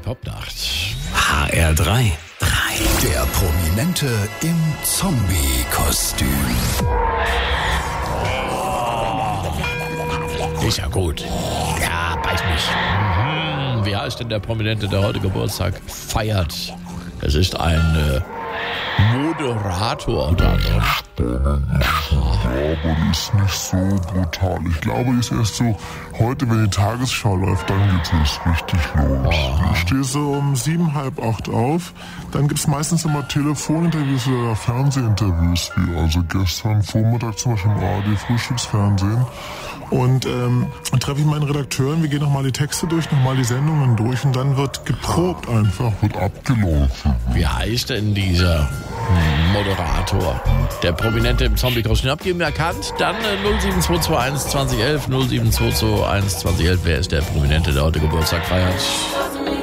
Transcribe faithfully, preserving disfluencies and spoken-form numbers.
Popnacht. H R drei. drei. Der Prominente im Zombie-Kostüm. Ist ja gut. Ja, beiß mich. Mhm. Wie heißt denn der Prominente, der heute Geburtstag feiert? Es ist ein äh, Moderator unter anderem. Aber die ist nicht so brutal. Ich glaube, die ist erst so heute, wenn die Tagesschau läuft, dann geht es richtig los. Oh. Ich stehe so um sieben, halb acht auf. Dann gibt es meistens immer Telefoninterviews oder Fernsehinterviews, wie also gestern Vormittag zum Beispiel im A R D-Frühstücksfernsehen. Und ähm, dann treffe ich meinen Redakteuren, wir gehen nochmal die Texte durch, nochmal die Sendungen durch und dann wird geprobt einfach, wird abgelaufen. Wie heißt denn dieser Moderator? Der Prominente im Zombie-Kostüm. Habt ihr ihn erkannt? Dann äh, null sieben zwei zwei eins zwanzig elf, null sieben zwei zwei eins zwanzig elf. Wer ist der Prominente, der heute Geburtstag feiert?